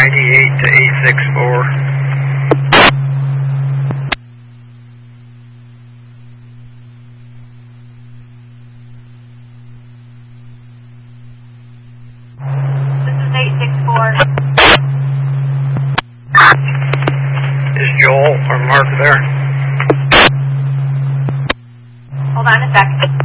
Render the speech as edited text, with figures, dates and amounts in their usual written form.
98 to 864. This is 864. Is Joel or Mark there? Hold on a sec.